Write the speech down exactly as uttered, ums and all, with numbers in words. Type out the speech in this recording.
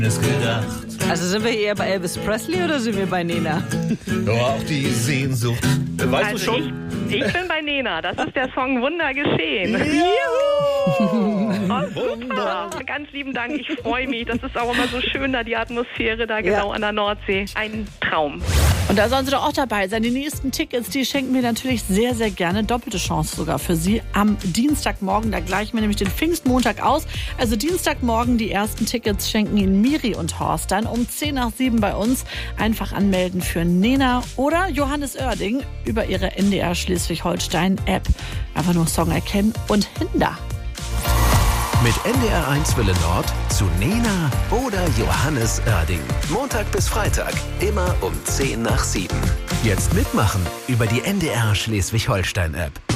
gedacht. Also sind wir eher bei Elvis Presley oder sind wir bei Nena? Ja, auch die Sehnsucht. Weißt Also du schon? Ich, ich bin bei Nena. Das ist der Song Wunder geschehen. Juhu! Oh, super. Ganz lieben Dank. Ich freue mich. Das ist auch immer so schön da, die Atmosphäre da genau Ja. an der Nordsee. Ein Traum. Und da sollen Sie doch auch dabei sein. Die nächsten Tickets, die schenken wir natürlich sehr, sehr gerne. Doppelte Chance sogar für Sie am Dienstagmorgen. Da gleichen wir nämlich den Pfingstmontag aus. Also Dienstagmorgen die ersten Tickets schenken Ihnen Miri und Horst. Dann um zehn nach sieben bei uns. Einfach anmelden für Nena oder Johannes Oerding über Ihre N D R Schleswig-Holstein-App. Einfach nur Song erkennen und hinter. Mit N D R eins Welle Nord zu Nena oder Johannes Oerding. Montag bis Freitag, immer um zehn nach sieben. Jetzt mitmachen über die N D R Schleswig-Holstein-App.